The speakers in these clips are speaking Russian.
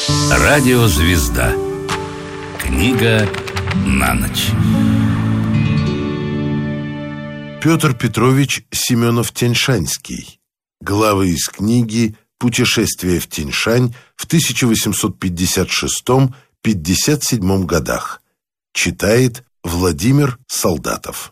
Радиозвезда. Книга на ночь. Петр Петрович Семенов-Тяньшанский. Главы из книги «Путешествие в Тяньшань» в 1856-57 годах. Читает Владимир Солдатов.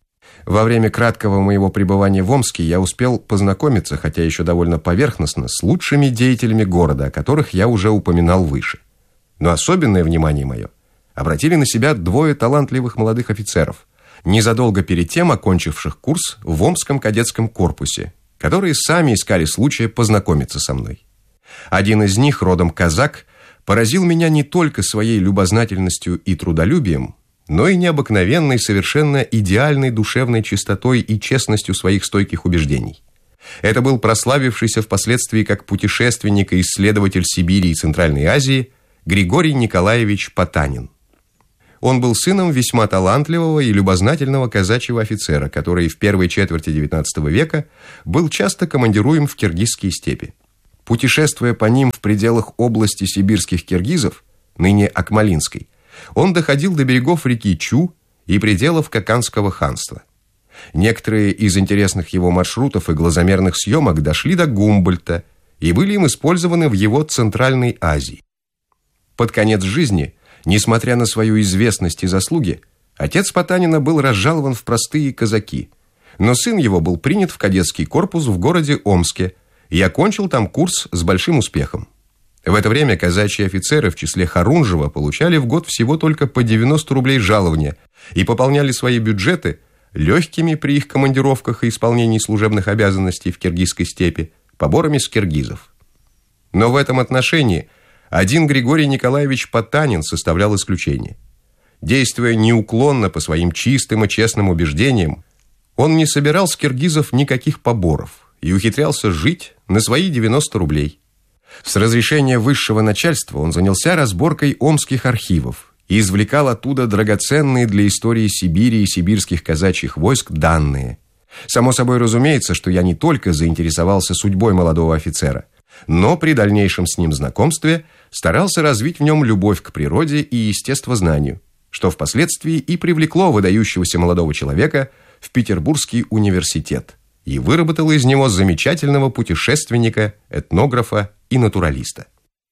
Во время краткого моего пребывания в Омске я успел познакомиться, хотя еще довольно поверхностно, с лучшими деятелями города, о которых я уже упоминал выше. Но особенное внимание мое обратили на себя двое талантливых молодых офицеров, незадолго перед тем окончивших курс в Омском кадетском корпусе, которые сами искали случая познакомиться со мной. Один из них, родом казак, поразил меня не только своей любознательностью и трудолюбием, но и необыкновенной, совершенно идеальной душевной чистотой и честностью своих стойких убеждений. Это был прославившийся впоследствии как путешественник и исследователь Сибири и Центральной Азии Григорий Николаевич Потанин. Он был сыном весьма талантливого и любознательного казачьего офицера, который в первой четверти XIX века был часто командируем в киргизские степи. Путешествуя по ним в пределах области сибирских киргизов, ныне Акмолинской, он доходил до берегов реки Чу и пределов Каканского ханства. Некоторые из интересных его маршрутов и глазомерных съемок дошли до Гумбольдта и были им использованы в его Центральной Азии. Под конец жизни, несмотря на свою известность и заслуги, отец Потанина был разжалован в простые казаки, но сын его был принят в кадетский корпус в городе Омске и окончил там курс с большим успехом. В это время казачьи офицеры в числе Харунжева получали в год всего только по 90 рублей жалования и пополняли свои бюджеты легкими при их командировках и исполнении служебных обязанностей в киргизской степи поборами с киргизов. Но в этом отношении один Григорий Николаевич Потанин составлял исключение. Действуя неуклонно по своим чистым и честным убеждениям, он не собирал с киргизов никаких поборов и ухитрялся жить на свои 90 рублей. С разрешения высшего начальства он занялся разборкой омских архивов и извлекал оттуда драгоценные для истории Сибири и сибирских казачьих войск данные. Само собой разумеется, что я не только заинтересовался судьбой молодого офицера, но при дальнейшем с ним знакомстве старался развить в нем любовь к природе и естествознанию, что впоследствии и привлекло выдающегося молодого человека в Петербургский университет и выработало из него замечательного путешественника, этнографа и натуралиста.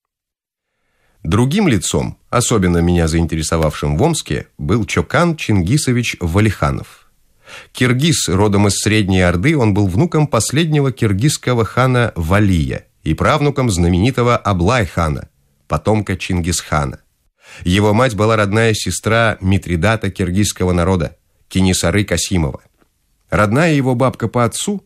Другим лицом, особенно меня заинтересовавшим в Омске, был Чокан Чингисович Валиханов. Киргиз, родом из Средней Орды, он был внуком последнего киргизского хана Валия и правнуком знаменитого Аблай-хана, потомка Чингисхана. Его мать была родная сестра Митридата киргизского народа, Кенесары Касимова. Родная его бабка по отцу,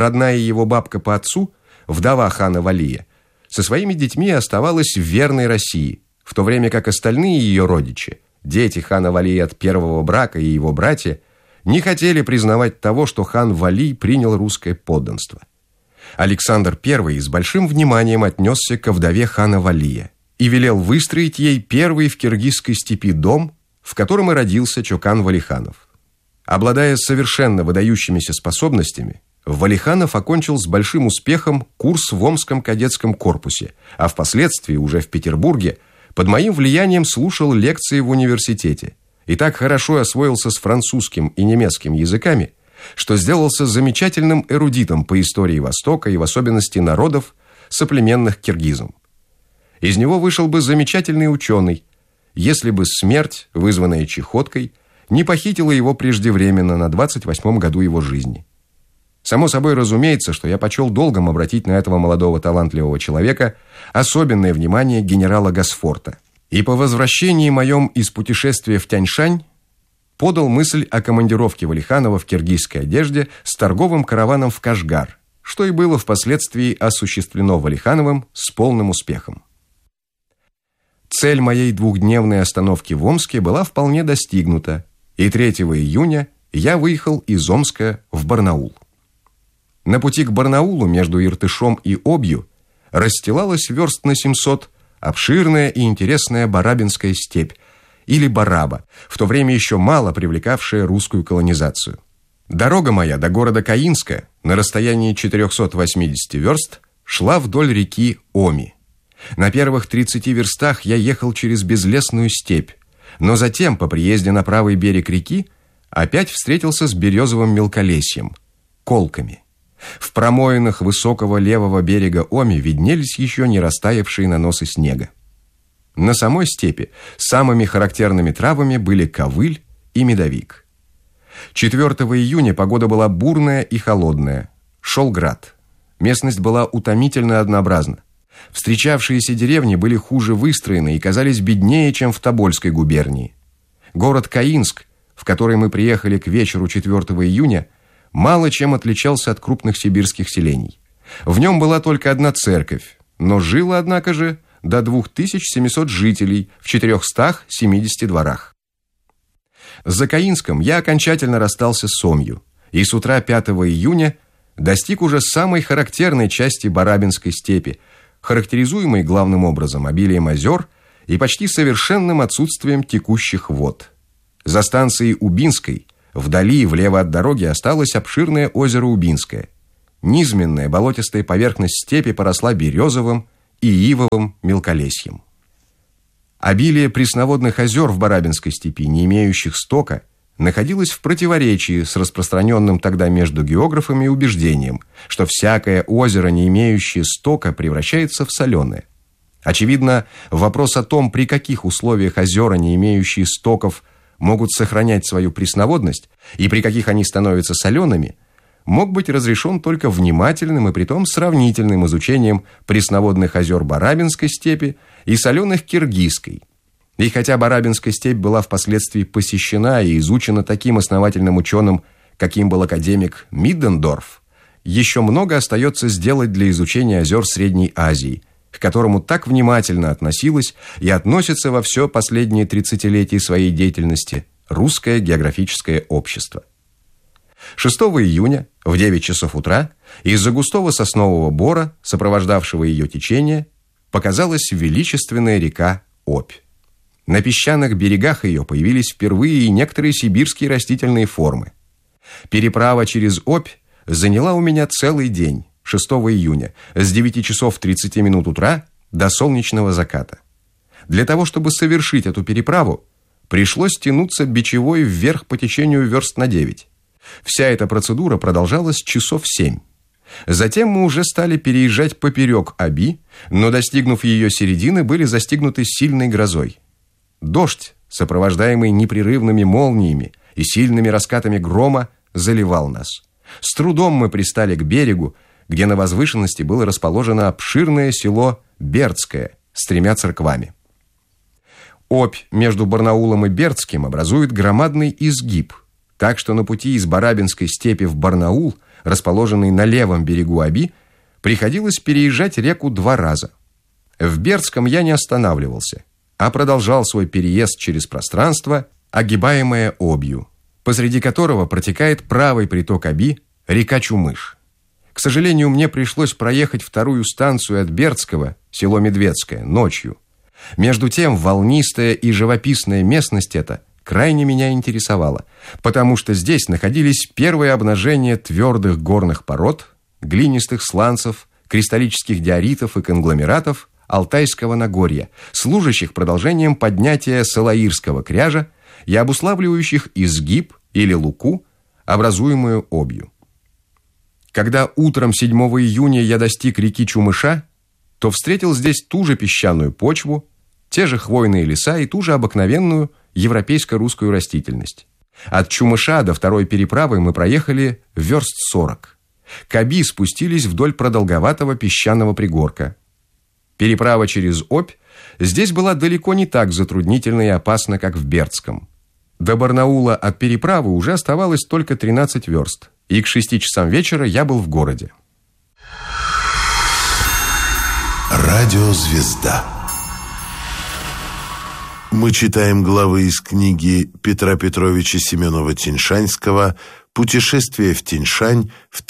вдова хана Валия, со своими детьми оставалась в верной России, в то время как остальные ее родичи, дети хана Валия от первого брака и его братья, не хотели признавать того, что хан Валий принял русское подданство. Александр I с большим вниманием отнесся ко вдове хана Валия и велел выстроить ей первый в киргизской степи дом, в котором и родился Чокан Валиханов. Обладая совершенно выдающимися способностями, Валиханов окончил с большим успехом курс в Омском кадетском корпусе, а впоследствии уже в Петербурге под моим влиянием слушал лекции в университете и так хорошо освоился с французским и немецким языками, что сделался замечательным эрудитом по истории Востока и в особенности народов, соплеменных киргизам. Из него вышел бы замечательный ученый, если бы смерть, вызванная чехоткой, не похитила его преждевременно на 28-м году его жизни. Само собой разумеется, что я почел долгом обратить на этого молодого талантливого человека особенное внимание генерала Гасфорта. И по возвращении моем из путешествия в Тяньшань подал мысль о командировке Валиханова в киргизской одежде с торговым караваном в Кашгар, что и было впоследствии осуществлено Валихановым с полным успехом. Цель моей двухдневной остановки в Омске была вполне достигнута, и 3 июня я выехал из Омска в Барнаул. На пути к Барнаулу между Иртышом и Обью расстилалась верст на 700 обширная и интересная Барабинская степь, или Бараба, в то время еще мало привлекавшая русскую колонизацию. Дорога моя до города Каинска на расстоянии 480 верст шла вдоль реки Оми. На первых 30 верстах я ехал через безлесную степь, но затем, по приезде на правый берег реки, опять встретился с березовым мелколесьем, колками. В промоинах высокого левого берега Оми виднелись еще не растаявшие наносы снега. На самой степи самыми характерными травами были ковыль и медовик. 4 июня погода была бурная и холодная. Шел град. Местность была утомительно однообразна. Встречавшиеся деревни были хуже выстроены и казались беднее, чем в Тобольской губернии. Город Каинск, в который мы приехали к вечеру 4 июня, мало чем отличался от крупных сибирских селений. В нем была только одна церковь, но жило, однако же, до 2700 жителей в 470 дворах. За Каинском я окончательно расстался с Омью, и с утра 5 июня достиг уже самой характерной части Барабинской степи, характеризуемой главным образом обилием озер и почти совершенным отсутствием текущих вод. За станцией Убинской, вдали, влево от дороги, осталось обширное озеро Убинское. Низменная болотистая поверхность степи поросла березовым и ивовым мелколесьем. Обилие пресноводных озер в Барабинской степи, не имеющих стока, находилось в противоречии с распространенным тогда между географами убеждением, что всякое озеро, не имеющее стока, превращается в соленое. Очевидно, вопрос о том, при каких условиях озера, не имеющие стоков, могут сохранять свою пресноводность и при каких они становятся солеными, мог быть разрешен только внимательным и притом сравнительным изучением пресноводных озер Барабинской степи и соленых Киргизской. И хотя Барабинская степь была впоследствии посещена и изучена таким основательным ученым, каким был академик Миддендорф, еще много остается сделать для изучения озер Средней Азии, к которому так внимательно относилось и относится во все последние 30-летие своей деятельности Русское географическое общество. 6 июня в 9 часов утра из-за густого соснового бора, сопровождавшего ее течение, показалась величественная река Обь. На песчаных берегах ее появились впервые и некоторые сибирские растительные формы. Переправа через Обь заняла у меня целый день, 6 июня, с 9 часов 30 минут утра до солнечного заката. Для того, чтобы совершить эту переправу, пришлось тянуться бичевой вверх по течению верст на 9. Вся эта процедура продолжалась часов 7. Затем мы уже стали переезжать поперек Оби, но, достигнув ее середины, были застигнуты сильной грозой. Дождь, сопровождаемый непрерывными молниями и сильными раскатами грома, заливал нас. С трудом мы пристали к берегу, где на возвышенности было расположено обширное село Бердское с 3 церквами. Обь между Барнаулом и Бердским образует громадный изгиб, так что на пути из Барабинской степи в Барнаул, расположенный на левом берегу Оби, приходилось переезжать реку 2 раза. В Бердском я не останавливался, а продолжал свой переезд через пространство, огибаемое Обью, посреди которого протекает правый приток Оби, река Чумыш. К сожалению, мне пришлось проехать 2-ю станцию от Бердского, село Медведское, ночью. Между тем, волнистая и живописная местность эта крайне меня интересовала, потому что здесь находились первые обнажения твердых горных пород, глинистых сланцев, кристаллических диоритов и конгломератов Алтайского Нагорья, служащих продолжением поднятия Салаирского кряжа и обуславливающих изгиб или луку, образуемую Обью. Когда утром 7 июня я достиг реки Чумыша, то встретил здесь ту же песчаную почву, те же хвойные леса и ту же обыкновенную европейско-русскую растительность. От Чумыша до 2-й переправы мы проехали верст 40. К Оби спустились вдоль продолговатого песчаного пригорка. Переправа через Обь здесь была далеко не так затруднительна и опасна, как в Бердском. До Барнаула от переправы уже оставалось только 13 верст, и к 6 часам вечера я был в городе. Радиозвезда. Мы читаем главы из книги Петра Петровича Семенова-Теньшанского «Путешествие в Тяньшань» в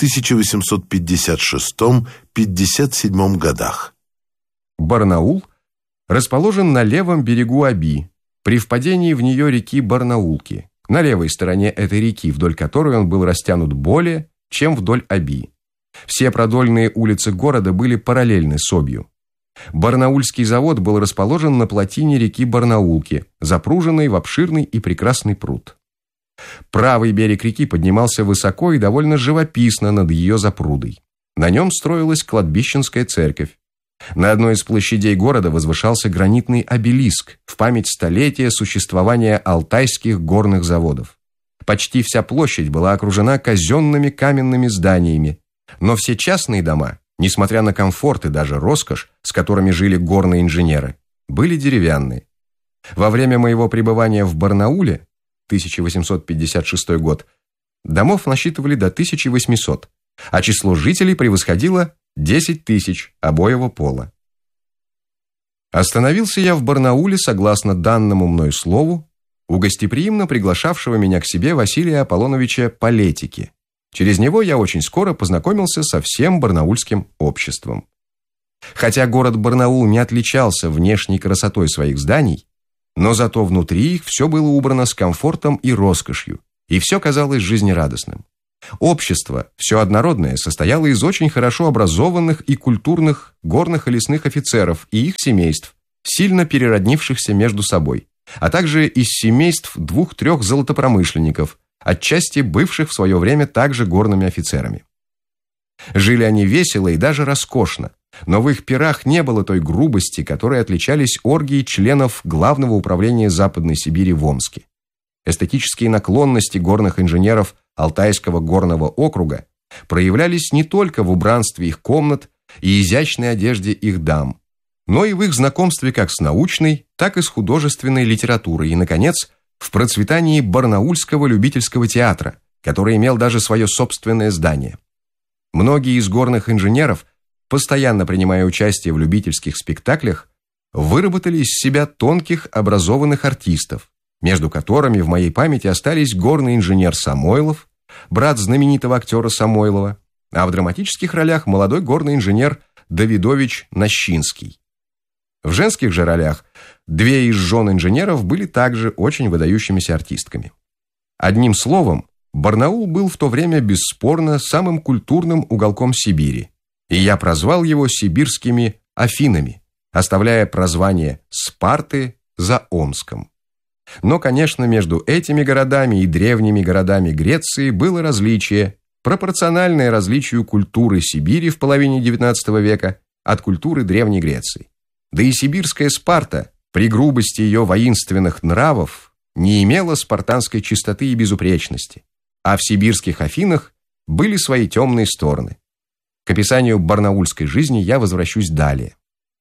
1856-57 годах. Барнаул расположен на левом берегу Оби, при впадении в нее реки Барнаулки, на левой стороне этой реки, вдоль которой он был растянут более, чем вдоль Оби. Все продольные улицы города были параллельны с Обью. Барнаульский завод был расположен на плотине реки Барнаулки, запруженной в обширный и прекрасный пруд. Правый берег реки поднимался высоко и довольно живописно над ее запрудой. На нем строилась кладбищенская церковь. На одной из площадей города возвышался гранитный обелиск в память столетия существования алтайских горных заводов. Почти вся площадь была окружена казенными каменными зданиями, но все частные дома, несмотря на комфорт и даже роскошь, с которыми жили горные инженеры, были деревянные. Во время моего пребывания в Барнауле, 1856 год, домов насчитывали до 1800, а число жителей превосходило 10 тысяч обоего пола. Остановился я в Барнауле, согласно данному мною слову, у гостеприимно приглашавшего меня к себе Василия Аполлоновича Полетики. Через него я очень скоро познакомился со всем барнаульским обществом. Хотя город Барнаул не отличался внешней красотой своих зданий, но зато внутри их все было убрано с комфортом и роскошью, и все казалось жизнерадостным. Общество, все однородное, состояло из очень хорошо образованных и культурных горных и лесных офицеров и их семейств, сильно перероднившихся между собой, а также из семейств 2-3 золотопромышленников, отчасти бывших в свое время также горными офицерами. Жили они весело и даже роскошно, но в их пирах не было той грубости, которой отличались оргии членов Главного управления Западной Сибири в Омске. Эстетические наклонности горных инженеров Алтайского горного округа проявлялись не только в убранстве их комнат и изящной одежде их дам, но и в их знакомстве как с научной, так и с художественной литературой и, наконец, в процветании Барнаульского любительского театра, который имел даже свое собственное здание. Многие из горных инженеров, постоянно принимая участие в любительских спектаклях, выработали из себя тонких образованных артистов, между которыми в моей памяти остались горный инженер Самойлов, брат знаменитого актера Самойлова, а в драматических ролях молодой горный инженер Давидович Нащинский. В женских же ролях 2 из жен инженеров были также очень выдающимися артистками. Одним словом, Барнаул был в то время бесспорно самым культурным уголком Сибири, и я прозвал его сибирскими Афинами, оставляя прозвание Спарты за Омском. Но, конечно, между этими городами и древними городами Греции было различие, пропорциональное различию культуры Сибири в половине XIX века от культуры Древней Греции. Да и сибирская Спарта, при грубости ее воинственных нравов, не имела спартанской чистоты и безупречности, а в сибирских Афинах были свои темные стороны. К описанию барнаульской жизни я возвращусь далее.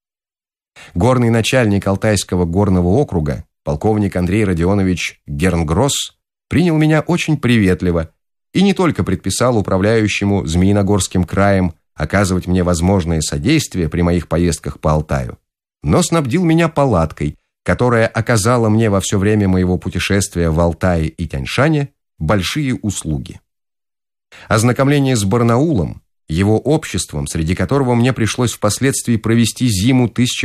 Горный начальник Алтайского горного округа, полковник Андрей Родионович Гернгросс, принял меня очень приветливо и не только предписал управляющему Змеиногорским краем оказывать мне возможное содействие при моих поездках по Алтаю, но снабдил меня палаткой, которая оказала мне во все время моего путешествия в Алтае и Тяньшане большие услуги. Ознакомление с Барнаулом, его обществом, среди которого мне пришлось впоследствии провести зиму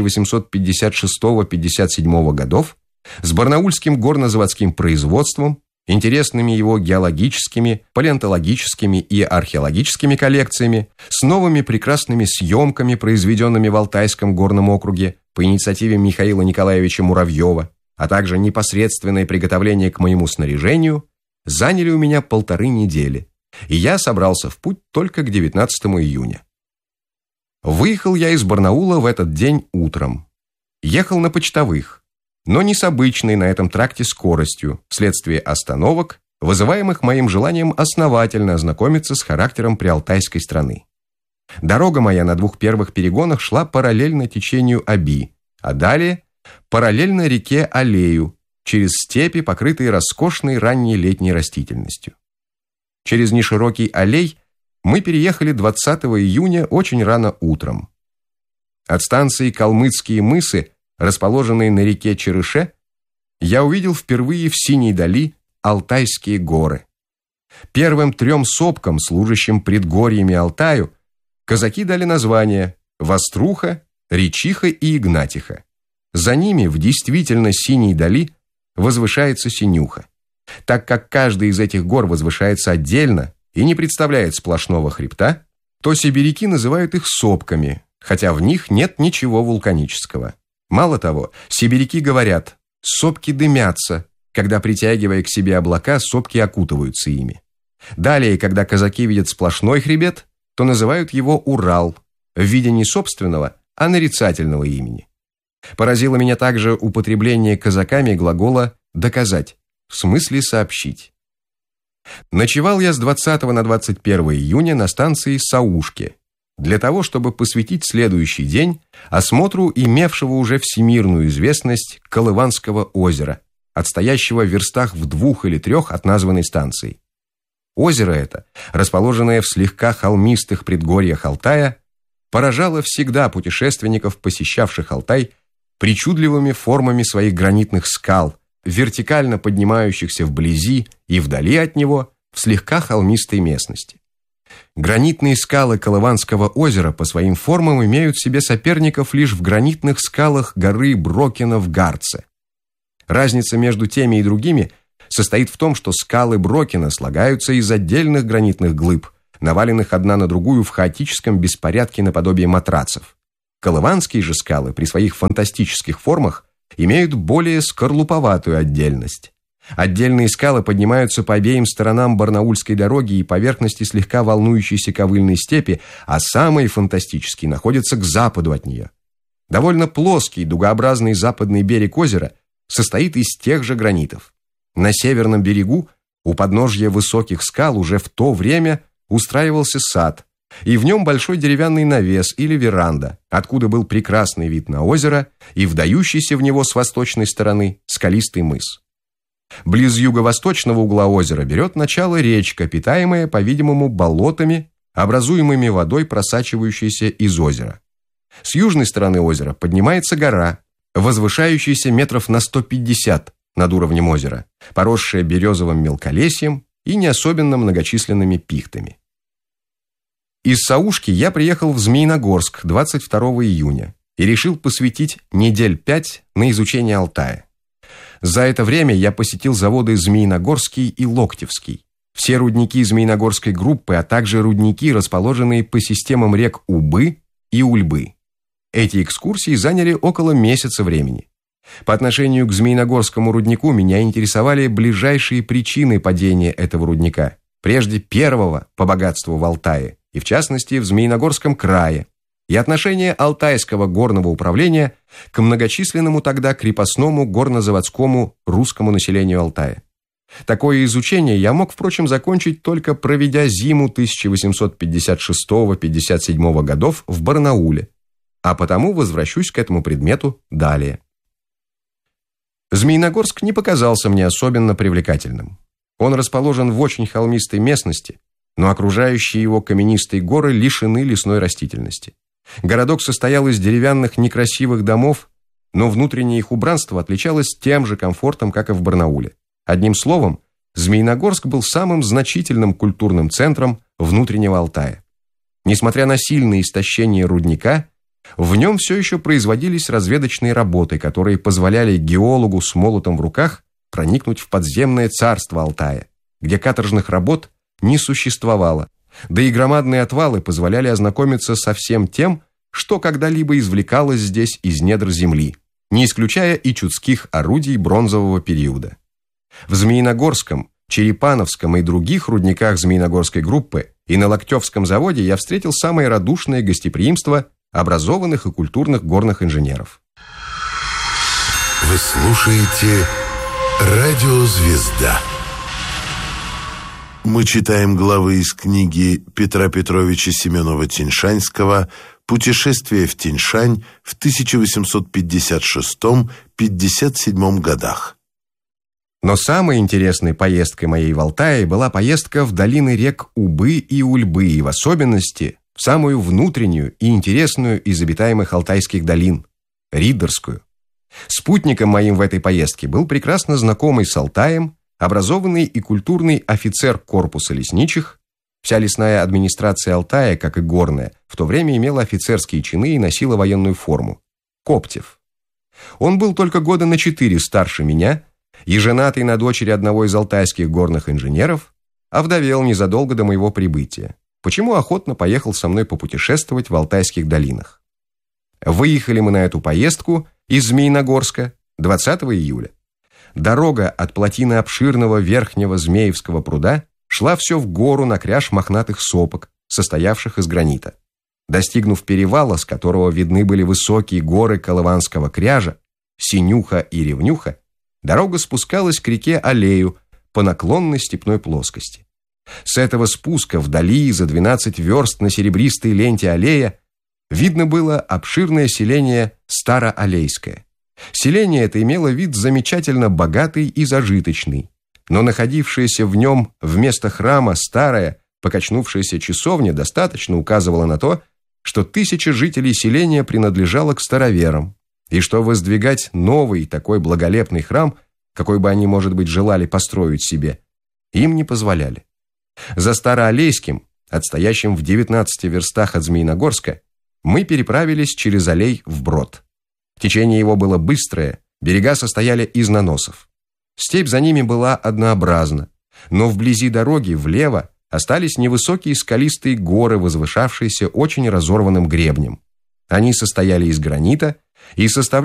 1856-57 годов, с барнаульским горнозаводским производством, интересными его геологическими, палеонтологическими и археологическими коллекциями, с новыми прекрасными съемками, произведенными в Алтайском горном округе по инициативе Михаила Николаевича Муравьева, а также непосредственное приготовление к моему снаряжению, заняли у меня 1,5 недели, и я собрался в путь только к 19 июня. Выехал я из Барнаула в этот день утром. Ехал на почтовых, но не с обычной на этом тракте скоростью, вследствие остановок, вызываемых моим желанием основательно ознакомиться с характером приалтайской страны. Дорога моя на 2 первых перегонах шла параллельно течению Оби, а далее параллельно реке Алею, через степи, покрытые роскошной ранней летней растительностью. Через неширокий Алей мы переехали 20 июня очень рано утром. От станции Калмыцкие мысы, расположенные на реке Черыше, я увидел впервые в синей дали Алтайские горы. Первым 3 сопкам, служащим предгорьями Алтаю, казаки дали названия Воструха, Речиха и Игнатиха. За ними в действительно синей дали возвышается Синюха. Так как каждый из этих гор возвышается отдельно и не представляет сплошного хребта, то сибиряки называют их сопками, хотя в них нет ничего вулканического. Мало того, сибиряки говорят: сопки дымятся, когда, притягивая к себе облака, сопки окутываются ими. Далее, когда казаки видят сплошной хребет, то называют его Урал, в виде не собственного, а нарицательного имени. Поразило меня также употребление казаками глагола «доказать», в смысле «сообщить». Ночевал я с 20 на 21 июня на станции Саушки, для того, чтобы посвятить следующий день осмотру имевшего уже всемирную известность Колыванского озера, отстоящего в верстах в 2 или 3 от названной станции. Озеро это, расположенное в слегка холмистых предгорьях Алтая, поражало всегда путешественников, посещавших Алтай, причудливыми формами своих гранитных скал, вертикально поднимающихся вблизи и вдали от него в слегка холмистой местности. Гранитные скалы Колыванского озера по своим формам имеют в себе соперников лишь в гранитных скалах горы Брокина в Гарце. Разница между теми и другими состоит в том, что скалы Брокина слагаются из отдельных гранитных глыб, наваленных одна на другую в хаотическом беспорядке наподобие матрацев. Колыванские же скалы при своих фантастических формах имеют более скорлуповатую отдельность. Отдельные скалы поднимаются по обеим сторонам Барнаульской дороги и поверхности слегка волнующейся ковыльной степи, а самые фантастические находятся к западу от нее. Довольно плоский дугообразный западный берег озера состоит из тех же гранитов. На северном берегу, у подножья высоких скал, уже в то время устраивался сад, и в нем большой деревянный навес или веранда, откуда был прекрасный вид на озеро и вдающийся в него с восточной стороны скалистый мыс. Близ юго-восточного угла озера берет начало речка, питаемая, по-видимому, болотами, образуемыми водой, просачивающейся из озера. С южной стороны озера поднимается гора, возвышающаяся метров на 150 над уровнем озера, поросшая березовым мелколесьем и не особенно многочисленными пихтами. Из Саушки я приехал в Змеиногорск 22 июня и решил посвятить недель 5 на изучение Алтая. За это время я посетил заводы Змеиногорский и Локтевский, все рудники Змеиногорской группы, а также рудники, расположенные по системам рек Убы и Ульбы. Эти экскурсии заняли около месяца времени. По отношению к Змеиногорскому руднику меня интересовали ближайшие причины падения этого рудника, прежде первого по богатству в Алтае, и в частности в Змеиногорском крае, и отношение Алтайского горного управления к многочисленному тогда крепостному горнозаводскому русскому населению Алтая. Такое изучение я мог, впрочем, закончить, только проведя зиму 1856-57 годов в Барнауле, а потому возвращусь к этому предмету далее. Змеиногорск не показался мне особенно привлекательным. Он расположен в очень холмистой местности, но окружающие его каменистые горы лишены лесной растительности. Городок состоял из деревянных некрасивых домов, но внутреннее их убранство отличалось тем же комфортом, как и в Барнауле. Одним словом, Змеиногорск был самым значительным культурным центром внутреннего Алтая. Несмотря на сильное истощение рудника, в нем все еще производились разведочные работы, которые позволяли геологу с молотом в руках проникнуть в подземное царство Алтая, где каторжных работ не существовало, да и громадные отвалы позволяли ознакомиться со всем тем, что когда-либо извлекалось здесь из недр земли, не исключая и чудских орудий бронзового периода. В Змеиногорском, Черепановском и других рудниках Змеиногорской группы и на Локтевском заводе я встретил самое радушное гостеприимство образованных и культурных горных инженеров. Вы слушаете «Радио Звезда». Мы читаем главы из книги Петра Петровича Семенова-Тиньшанского «Путешествие в Тиньшань» в 1856-57 годах. Но самой интересной поездкой моей в Алтае была поездка в долины рек Убы и Ульбы, и в особенности в самую внутреннюю и интересную из обитаемых алтайских долин – Риддерскую. Спутником моим в этой поездке был прекрасно знакомый с Алтаем, образованный и культурный офицер корпуса лесничих. Вся лесная администрация Алтая, как и горная, в то время имела офицерские чины и носила военную форму – Коптев. Он был только года на 4 старше меня и женатый на дочери одного из алтайских горных инженеров, овдовел незадолго до моего прибытия, почему охотно поехал со мной попутешествовать в Алтайских долинах. Выехали мы на эту поездку из Змеиногорска 20 июля. Дорога от плотины обширного верхнего Змеевского пруда шла все в гору на кряж мохнатых сопок, состоявших из гранита. Достигнув перевала, с которого видны были высокие горы Колыванского кряжа, Синюха и Ревнюха, дорога спускалась к реке Алею по наклонной степной плоскости. С этого спуска вдали за 12 верст на серебристой ленте Алея видно было обширное селение Староалейское. Селение это имело вид замечательно богатый и зажиточный, но находившаяся в нем вместо храма старая, покачнувшаяся часовня достаточно указывала на то, что 1000 жителей селения принадлежало к староверам, и что воздвигать новый такой благолепный храм, какой бы они, может быть, желали построить себе, им не позволяли. За Староалейским, отстоящим в 19 верстах от Змеиногорска, мы переправились через Алей вброд. Течение его было быстрое, берега состояли из наносов. Степь за ними была однообразна, но вблизи дороги влево остались невысокие скалистые горы, возвышавшиеся очень разорванным гребнем. Они состояли из гранита и составляли